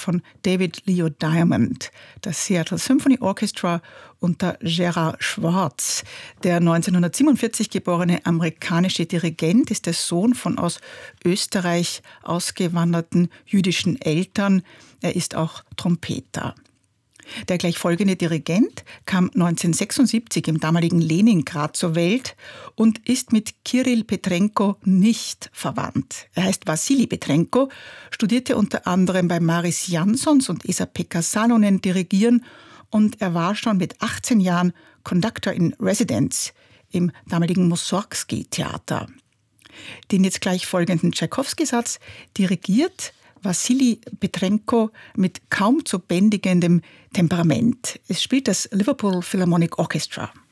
von David Leo Diamond, das Seattle Symphony Orchestra unter Gerard Schwartz. Der 1947 geborene amerikanische Dirigent ist der Sohn von aus Österreich ausgewanderten jüdischen Eltern. Er ist auch Trompeter. Der gleich folgende Dirigent kam 1976 im damaligen Leningrad zur Welt und ist mit Kirill Petrenko nicht verwandt. Er heißt Wassili Petrenko, studierte unter anderem bei Maris Jansons und Esa-Pekka Salonen Dirigieren und er war schon mit 18 Jahren Conductor in Residence im damaligen Mussorgsky-Theater. Den jetzt gleich folgenden Tschaikowski-Satz dirigiert Wassili Petrenko mit kaum zu bändigendem Temperament. Es spielt das Liverpool Philharmonic Orchestra.